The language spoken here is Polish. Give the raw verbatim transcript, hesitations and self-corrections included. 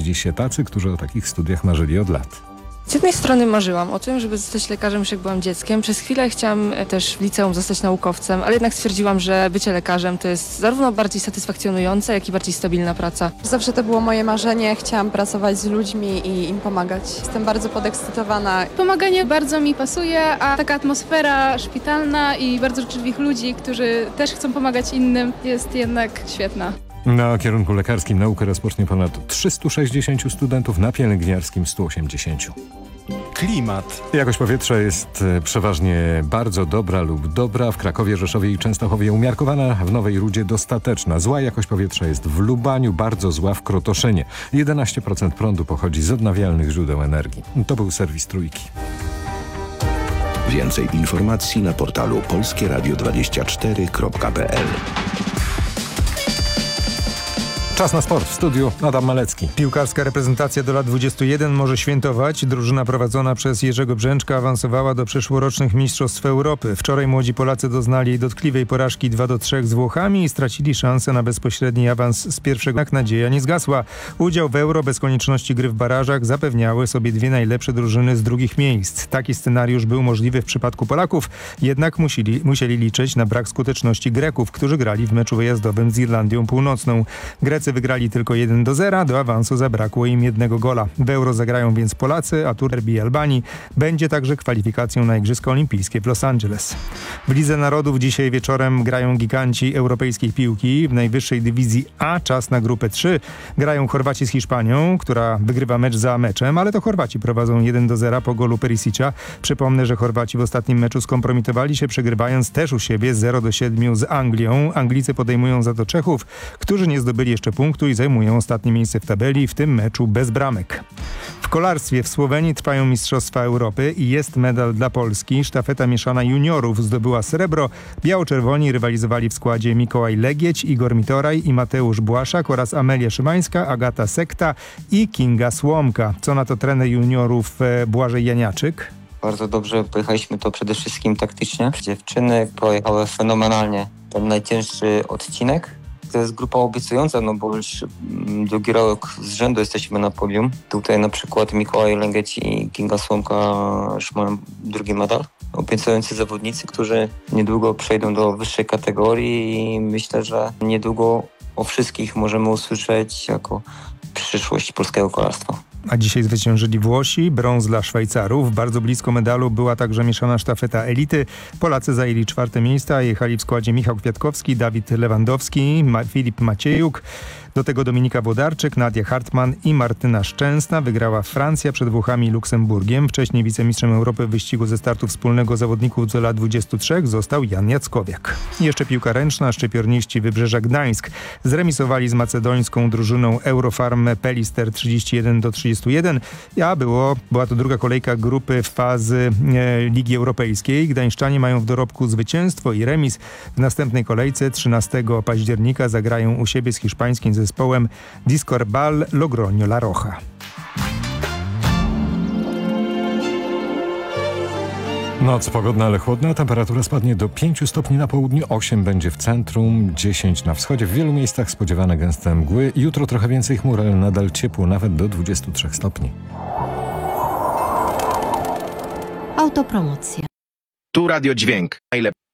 znaleźli się tacy, którzy o takich studiach marzyli od lat. Z jednej strony marzyłam o tym, żeby zostać lekarzem już jak byłam dzieckiem. Przez chwilę chciałam też w liceum zostać naukowcem, ale jednak stwierdziłam, że bycie lekarzem to jest zarówno bardziej satysfakcjonujące, jak i bardziej stabilna praca. Zawsze to było moje marzenie, chciałam pracować z ludźmi i im pomagać. Jestem bardzo podekscytowana. Pomaganie bardzo mi pasuje, a taka atmosfera szpitalna i bardzo życzliwych ludzi, którzy też chcą pomagać innym, jest jednak świetna. Na kierunku lekarskim naukę rozpocznie ponad trzystu sześćdziesięciu studentów, na pielęgniarskim stu osiemdziesięciu. Klimat. Jakość powietrza jest e, przeważnie bardzo dobra lub dobra. W Krakowie, Rzeszowie i Częstochowie umiarkowana, w Nowej Rudzie dostateczna. Zła jakość powietrza jest w Lubaniu, bardzo zła w Krotoszynie. jedenaście procent prądu pochodzi z odnawialnych źródeł energii. To był serwis Trójki. Więcej informacji na portalu polskie radio dwadzieścia cztery kropka p l. Czas na sport. W studiu Adam Malecki. Piłkarska reprezentacja do lat dwudziestu jeden może świętować. Drużyna prowadzona przez Jerzego Brzęczka awansowała do przyszłorocznych Mistrzostw Europy. Wczoraj młodzi Polacy doznali dotkliwej porażki dwa do trzech z Włochami i stracili szansę na bezpośredni awans z pierwszego. Jak nadzieja nie zgasła. Udział w Euro bez konieczności gry w barażach zapewniały sobie dwie najlepsze drużyny z drugich miejsc. Taki scenariusz był możliwy w przypadku Polaków, jednak musieli, musieli liczyć na brak skuteczności Greków, którzy grali w meczu wyjazdowym z Irlandią Północną. Grecy wygrali tylko jeden do zera, do awansu zabrakło im jednego gola. W Euro zagrają więc Polacy, a tur derby Albanii będzie także kwalifikacją na Igrzyska Olimpijskie w Los Angeles. W Lidze Narodów dzisiaj wieczorem grają giganci europejskiej piłki. W najwyższej dywizji A czas na grupę trzy. Grają Chorwaci z Hiszpanią, która wygrywa mecz za meczem, ale to Chorwaci prowadzą jeden do zera po golu Perisicza. Przypomnę, że Chorwaci w ostatnim meczu skompromitowali się, przegrywając też u siebie zero do siedmiu z Anglią. Anglicy podejmują za to Czechów, którzy nie zdobyli jeszcze punktu i zajmują ostatnie miejsce w tabeli, w tym meczu bez bramek. W kolarstwie w Słowenii trwają Mistrzostwa Europy i jest medal dla Polski. Sztafeta mieszana juniorów zdobyła srebro. Biało-czerwoni rywalizowali w składzie Mikołaj Legieć, Igor Mitoraj i Mateusz Błaszak oraz Amelia Szymańska, Agata Sekta i Kinga Słomka. Co na to trener juniorów Błażej Janiaczyk? Bardzo dobrze pojechaliśmy to przede wszystkim taktycznie. Dziewczyny pojechały fenomenalnie. Ten najcięższy odcinek. To jest grupa obiecująca, no bo już drugi rok z rzędu jesteśmy na podium. Tutaj na przykład Mikołaj Lęgieć i Kinga Słomka już mają drugi medal. Obiecujący zawodnicy, którzy niedługo przejdą do wyższej kategorii i myślę, że niedługo o wszystkich możemy usłyszeć jako przyszłość polskiego kolarstwa. A dzisiaj zwyciężyli Włosi, brąz dla Szwajcarów. Bardzo blisko medalu była także mieszana sztafeta elity. Polacy zajęli czwarte miejsca, jechali w składzie Michał Kwiatkowski, Dawid Lewandowski, Ma- Filip Maciejuk. Do tego Dominika Włodarczyk, Nadia Hartmann i Martyna Szczęsna. Wygrała Francja przed Włochami i Luksemburgiem. Wcześniej wicemistrzem Europy w wyścigu ze startu wspólnego zawodników do lat dwudziestu trzech został Jan Jackowiak. I jeszcze piłka ręczna. Szczypiorniści Wybrzeża Gdańsk zremisowali z macedońską drużyną Eurofarm Pelister trzydzieści jeden do trzydziestu jeden. A było, była to druga kolejka grupy fazy e, Ligi Europejskiej. Gdańszczanie mają w dorobku zwycięstwo i remis. W następnej kolejce trzynastego października zagrają u siebie z hiszpańskim zespołem Discorbal Logroño La Roja. Noc pogodna, ale chłodna. Temperatura spadnie do pięciu stopni na południu, osiem będzie w centrum, dziesięć na wschodzie. W wielu miejscach spodziewane gęste mgły. Jutro trochę więcej chmur, ale nadal ciepło, nawet do dwudziestu trzech stopni. Autopromocja. Tu Radio Dźwięk. Najlepiej.